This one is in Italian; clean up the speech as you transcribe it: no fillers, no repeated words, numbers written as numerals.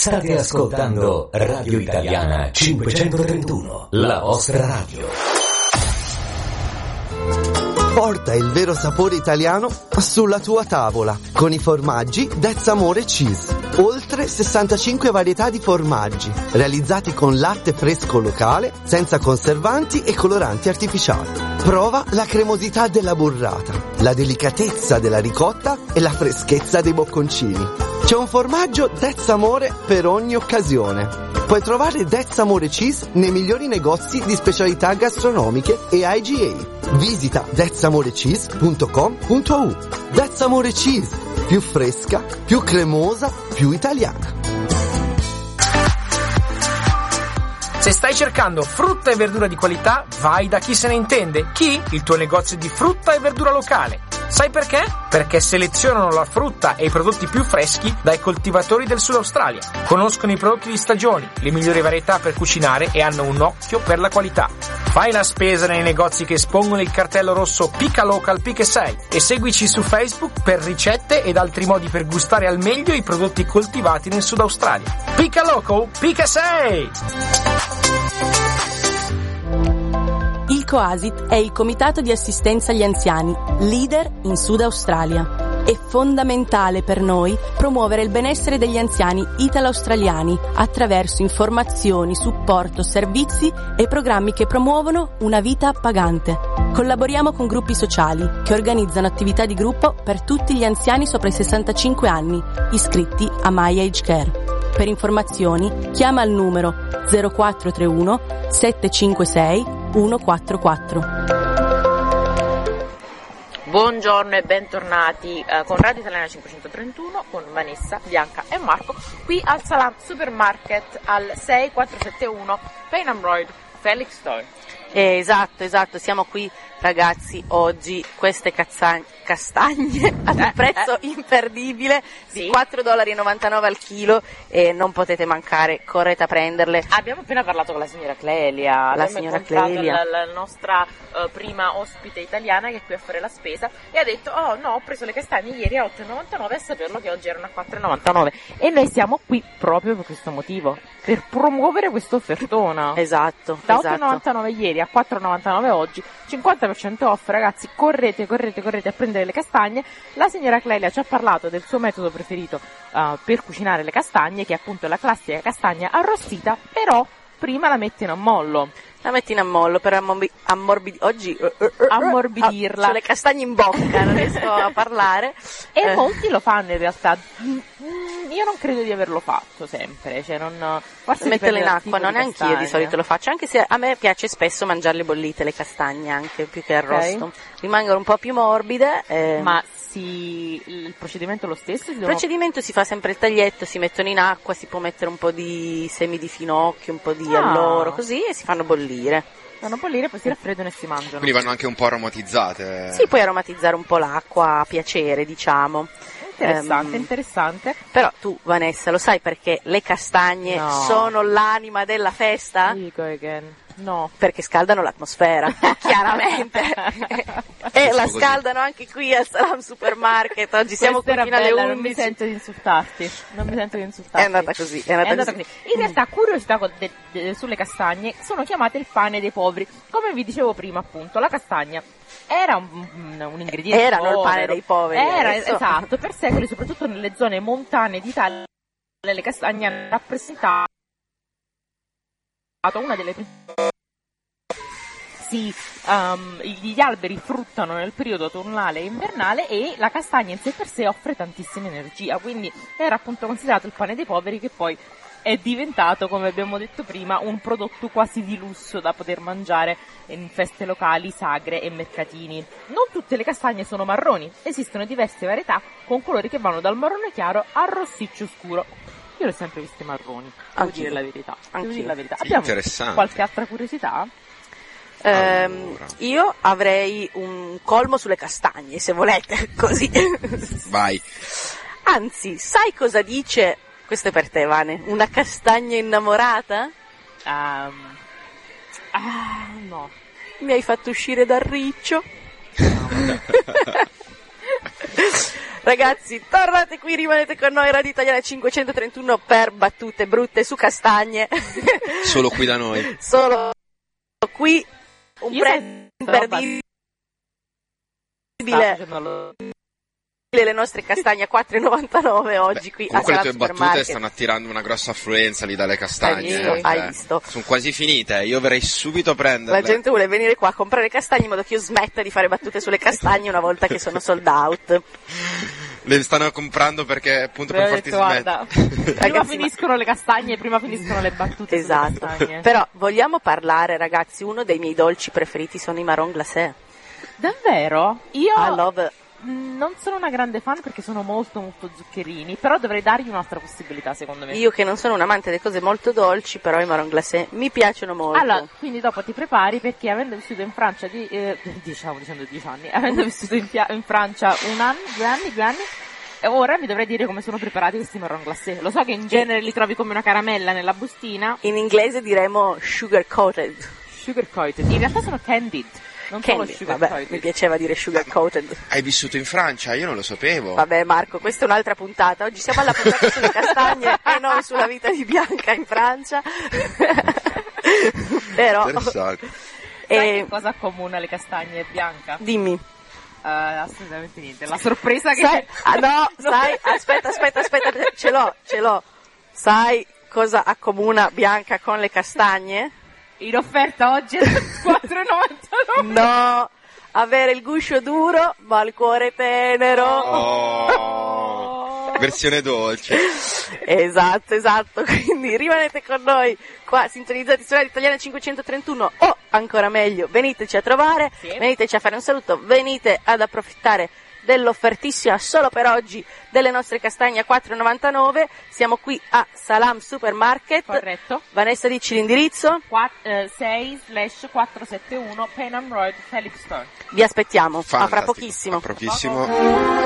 State ascoltando Radio Italiana 531, la vostra radio. Porta il vero sapore italiano sulla tua tavola con i formaggi That's Amore Cheese. Oltre 65 varietà di formaggi realizzati con latte fresco locale, senza conservanti e coloranti artificiali. Prova la cremosità della burrata, la delicatezza della ricotta e la freschezza dei bocconcini. C'è un formaggio That's Amore per ogni occasione. Puoi trovare That's Amore Cheese nei migliori negozi di specialità gastronomiche e IGA. Visita thatsamorecheese.com.au. That's Amore Cheese, più fresca, più cremosa, più italiana. Se stai cercando frutta e verdura di qualità, vai da Chi se ne intende. Chi? Il tuo negozio di frutta e verdura locale. Sai perché? Perché selezionano la frutta e i prodotti più freschi dai coltivatori del Sud Australia. Conoscono i prodotti di stagioni, le migliori varietà per cucinare e hanno un occhio per la qualità. Fai la spesa nei negozi che espongono il cartello rosso Pica Local Pica 6 e seguici su Facebook per ricette ed altri modi per gustare al meglio i prodotti coltivati nel Sud Australia. Pica Local Pica 6! Il COASIT è il Comitato di Assistenza agli Anziani, leader in Sud Australia. È fondamentale per noi promuovere il benessere degli anziani italo-australiani attraverso informazioni, supporto, servizi e programmi che promuovono una vita appagante. Collaboriamo con gruppi sociali che organizzano attività di gruppo per tutti gli anziani sopra i 65 anni, iscritti a My Age Care. Per informazioni chiama al numero 0431 756 144. Buongiorno e bentornati con Radio Italiana 531 con Vanessa, Bianca e Marco qui al Salam Supermarket al 6471 Paynham Road, Felixstowe. Esatto, siamo qui ragazzi oggi, queste castagne ad un prezzo imperdibile di $4,99 al chilo e non potete mancare, correte a prenderle. Abbiamo appena parlato con la signora Clelia, la nostra prima ospite italiana che è qui a fare la spesa e ha detto oh no, ho preso le castagne ieri a $8,99 e saperlo che oggi erano a $4,99 e noi siamo qui proprio per questo motivo, per promuovere questa offertona. Esatto. Da $8,99 ieri a $4,99 oggi, 50% off ragazzi, correte a prendere le castagne. La signora Clelia ci ha parlato del suo metodo preferito per cucinare le castagne, che è appunto la classica castagna arrostita, però prima la metti in ammollo. La metti in ammollo per ammorbidirla. Ho le castagne in bocca, non riesco a parlare. E molti lo fanno in realtà. Io non credo di averlo fatto sempre, cioè non forse metterle in acqua, non neanche io di solito lo faccio, anche se a me piace spesso mangiarle bollite le castagne, anche più che arrosto. Rimangono un po' più morbide. Ma il procedimento è lo stesso? Il procedimento si fa sempre il taglietto, si mettono in acqua, si può mettere un po' di semi di finocchio, un po' di alloro, così, e si fanno bollire. Fanno bollire, poi si raffreddano e si mangiano. Quindi vanno anche un po' aromatizzate. Sì, puoi aromatizzare un po' l'acqua a piacere, diciamo. Interessante. Però tu, Vanessa, lo sai perché le castagne sono l'anima della festa? Dico again. No. Perché scaldano l'atmosfera, chiaramente. E la scaldano anche qui al Salam Supermarket. Oggi siamo qui fino alle 11. Non mi sento di insultarti. È andata così. In realtà, curiosità sulle castagne, sono chiamate il pane dei poveri. Come vi dicevo prima, appunto, la castagna era un ingrediente Erano il pane dei poveri. Esatto, per secoli, soprattutto nelle zone montane d'Italia, le castagne hanno rappresentato una delle gli alberi fruttano nel periodo autunnale e invernale e la castagna in sé per sé offre tantissima energia, quindi era appunto considerato il pane dei poveri, che poi è diventato, come abbiamo detto prima, un prodotto quasi di lusso da poter mangiare in feste locali, sagre e mercatini. Non tutte le castagne sono marroni, esistono diverse varietà con colori che vanno dal marrone chiaro al rossiccio scuro. Io le ho sempre viste marroni, devo dire la verità. Abbiamo qualche altra curiosità? Io avrei un colmo sulle castagne, se volete, così. Vai. Anzi, sai cosa dice, questo è per te, Vane, una castagna innamorata? No. Mi hai fatto uscire dal riccio. Ragazzi, tornate qui, rimanete con noi, Radio Italiana 531 per battute brutte su castagne. Solo qui da noi. Solo qui un prezzo imperdibile. Le nostre castagne a 4,99 oggi qui a comunque Salam le tue battute Supermarket. stanno attirando una grossa affluenza lì dalle castagne. Hai visto? Sono quasi finite, io verrei subito a prenderle. La gente vuole venire qua a comprare castagne in modo che io smetta di fare battute sulle castagne una volta che sono sold out. Le stanno comprando perché appunto per farti guarda, smettere. prima finiscono le castagne, prima finiscono le battute sulle Esatto. castagne. Però vogliamo parlare, ragazzi, uno dei miei dolci preferiti sono i marron glacé. Davvero? Io I love. non sono una grande fan perché sono molto zuccherini, però dovrei dargli un'altra possibilità, secondo me. Io che non sono un amante delle cose molto dolci, però i marron glacé mi piacciono molto. Allora, quindi dopo ti prepari perché avendo vissuto in Francia dicendo 10 anni, avendo vissuto in Francia 1 anno, 2 anni, ora mi dovrei dire come sono preparati questi marron glacé. Lo so che in genere li trovi come una caramella nella bustina. In inglese diremo sugar coated. Sugar coated. In realtà sono candied. Non solo sugar Vabbè, coated. mi piaceva dire sugar coated. Hai vissuto in Francia? Io non lo sapevo. Vabbè Marco, questa è un'altra puntata. Oggi siamo alla puntata sulle castagne e non sulla vita di Bianca in Francia. Però Interessante. Sai che cosa accomuna le castagne e Bianca? Dimmi. Assolutamente niente. La sorpresa che... Sai, sai, aspetta, ce l'ho. Sai cosa accomuna Bianca con le castagne? In offerta oggi è 4,99. No, avere il guscio duro ma il cuore tenero. Oh, versione dolce. Esatto, quindi rimanete con noi qua sintonizzati su Radio Italiana 531 o ancora meglio veniteci a trovare, veniteci a fare un saluto, venite ad approfittare dell'offertissima solo per oggi delle nostre castagne a 4,99. Siamo qui a Salam Supermarket. Corretto. Vanessa, dici l'indirizzo? 6/471 Penham Road, Felixstowe. Vi aspettiamo, a fra Fantastico. pochissimo. A pochissimo.